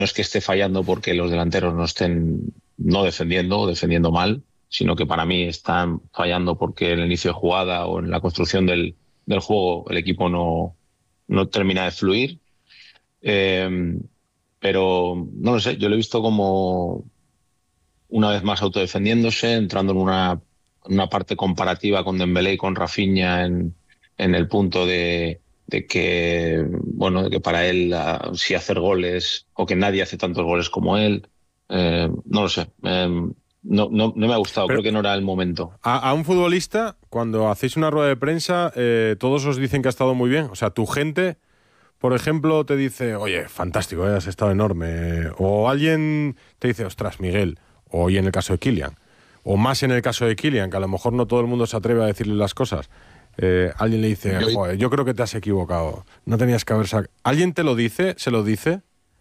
es que esté fallando porque los delanteros no estén no defendiendo o defendiendo mal, sino que para mí están fallando porque en el inicio de jugada o en la construcción del juego el equipo no termina de fluir. Eh, pero no lo sé, yo lo he visto como una vez más autodefendiéndose, entrando en una parte comparativa con Dembélé y con Rafinha en el punto de que, bueno, de que para él sí hacer goles o que nadie hace tantos goles como él, no lo sé. No me ha gustado, Pero creo que no era el momento. a un futbolista, cuando hacéis una rueda de prensa, todos os dicen que ha estado muy bien. O sea, tu gente, por ejemplo, te dice, oye, fantástico, has estado enorme. O alguien te dice, ostras, Miguel. O hoy en el caso de Kylian. O más en el caso de Kylian, que a lo mejor no todo el mundo se atreve a decirle las cosas. Alguien le dice, joder, yo creo que te has equivocado. No tenías que haber sacado. ¿Alguien te lo dice? ¿Se lo dice?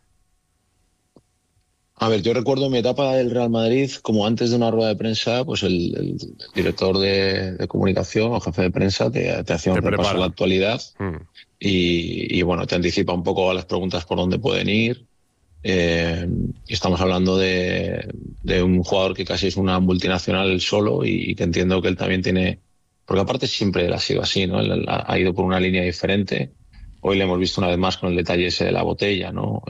A ver, yo recuerdo mi etapa del Real Madrid, como antes de una rueda de prensa, pues el director de comunicación o jefe de prensa te hacía un Te repaso a la prepara. actualidad y bueno, te anticipa un poco a las preguntas por dónde pueden ir. Y estamos hablando de un jugador que casi es una multinacional él solo y que entiendo que él también tiene, porque aparte siempre él ha sido así, ¿no? Él ha ido por una línea diferente. Hoy le hemos visto una vez más con el detalle ese de la botella, ¿no?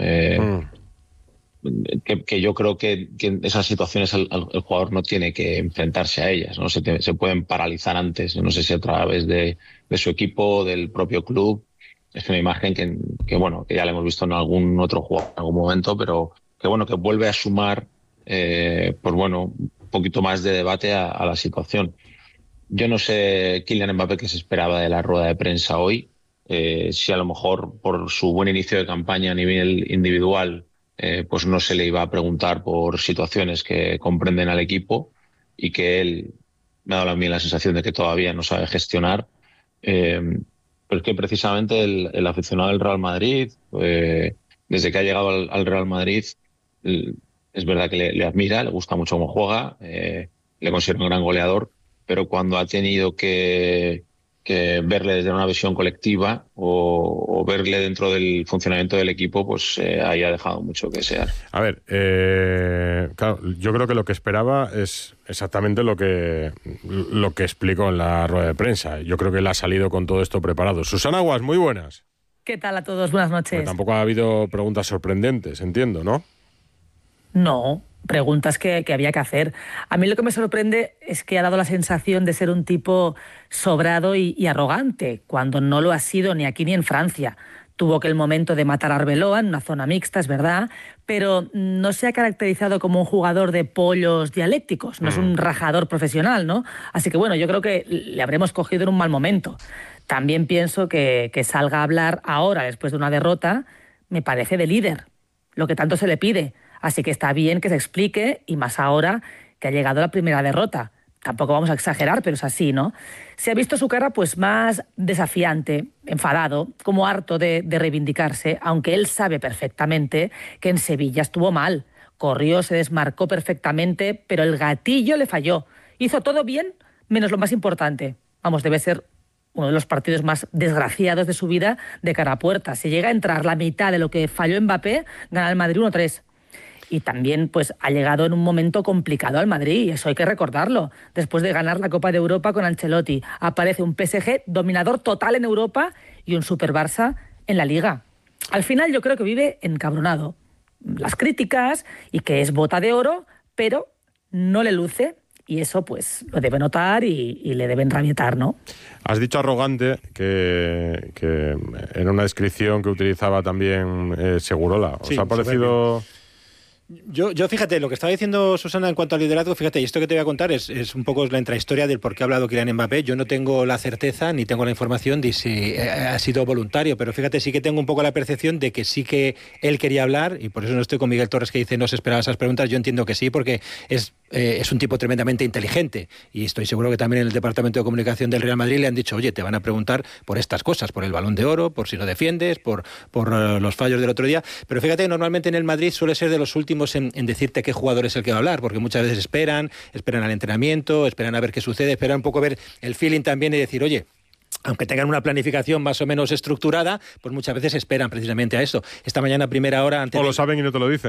Que yo creo que en esas situaciones el jugador no tiene que enfrentarse a ellas, ¿no? Se pueden paralizar antes, no sé si a través de su equipo, del propio club. Es una imagen bueno, que ya la hemos visto en algún otro juego en algún momento, pero que bueno, que vuelve a sumar, pues bueno, un poquito más de debate a la situación. Yo no sé Kylian Mbappé qué se esperaba de la rueda de prensa hoy, si a lo mejor por su buen inicio de campaña a nivel individual, pues no se le iba a preguntar por situaciones que comprenden al equipo y que él me ha dado a mí la sensación de que todavía no sabe gestionar. Eh, pero es que precisamente el aficionado del Real Madrid, desde que ha llegado al Real Madrid, eh, es verdad que le admira, le gusta mucho cómo juega, le considera un gran goleador, pero cuando ha tenido que verle desde una visión colectiva o verle dentro del funcionamiento del equipo, pues ahí ha dejado mucho que desear. A ver, claro, yo creo que lo que esperaba es exactamente lo que explico en la rueda de prensa. Yo creo que él ha salido con todo esto preparado. Susana Guas, muy buenas. ¿Qué tal a todos? Buenas Porque noches. tampoco ha habido preguntas sorprendentes, entiendo, ¿no? No, preguntas que había que hacer. A mí lo que me sorprende es que ha dado la sensación de ser un tipo sobrado y arrogante, cuando no lo ha sido ni aquí ni en Francia. Tuvo aquel momento de matar a Arbeloa en una zona mixta, es verdad, pero no se ha caracterizado como un jugador de pollos dialécticos, no es un rajador profesional, ¿no? Así que bueno, yo creo que le habremos cogido en un mal momento. También pienso que salga a hablar ahora, después de una derrota, me parece de líder, lo que tanto se le pide. Así que está bien que se explique, y más ahora que ha llegado la primera derrota. Tampoco vamos a exagerar, pero es así, ¿no? Se ha visto su cara pues más desafiante, enfadado, como harto de reivindicarse, aunque él sabe perfectamente que en Sevilla estuvo mal. Corrió, se desmarcó perfectamente, pero el gatillo le falló. Hizo todo bien, menos lo más importante. Vamos, debe ser uno de los partidos más desgraciados de su vida de cara a puerta. Si llega a entrar la mitad de lo que falló Mbappé, gana el Madrid 1-3. Y también pues ha llegado en un momento complicado al Madrid, y eso hay que recordarlo. Después de ganar la Copa de Europa con Ancelotti, aparece un PSG dominador total en Europa y un Super Barça en la Liga. Al final yo creo que vive encabronado. Las críticas y que es bota de oro, pero no le luce, y eso pues lo debe notar y le deben rabietar, ¿no? Has dicho arrogante, que era una descripción que utilizaba también Segurola. ¿Os ha parecido...? Yo fíjate, lo que estaba diciendo Susana en cuanto al liderazgo, fíjate, y esto que te voy a contar es un poco la intrahistoria del por qué ha hablado Kylian Mbappé. Yo no tengo la certeza ni tengo la información de si ha sido voluntario, pero fíjate, sí que tengo un poco la percepción de que sí que él quería hablar, y por eso no estoy con Miguel Torres, que dice no se esperaba esas preguntas. Yo entiendo que sí, porque es un tipo tremendamente inteligente, y estoy seguro que también en el Departamento de Comunicación del Real Madrid le han dicho, oye, te van a preguntar por estas cosas, por el Balón de Oro, por si no defiendes, por los fallos del otro día. Pero fíjate, normalmente en el Madrid suele ser de los últimos en decirte qué jugador es el que va a hablar, porque muchas veces esperan al entrenamiento, esperan a ver qué sucede, esperan un poco ver el feeling también y decir, oye, aunque tengan una planificación más o menos estructurada, pues muchas veces esperan precisamente a eso. Esta mañana a primera hora... O lo saben y no te lo dicen.